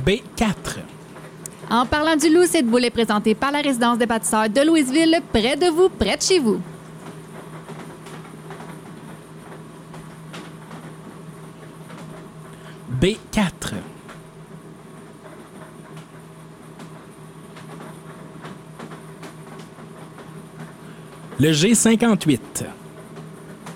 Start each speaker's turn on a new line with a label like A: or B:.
A: B4.
B: En parlant du loup, cette boule est présentée par la résidence des bâtisseurs de Louisville, près de vous, près de chez vous.
A: B4. Le G58.